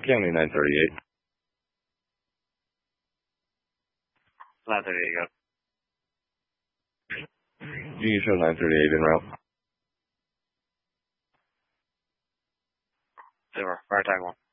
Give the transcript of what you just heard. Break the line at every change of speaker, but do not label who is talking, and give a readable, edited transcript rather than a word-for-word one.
County 938.
938, go.
You can show 938 en route.
Silver, fire tag 1.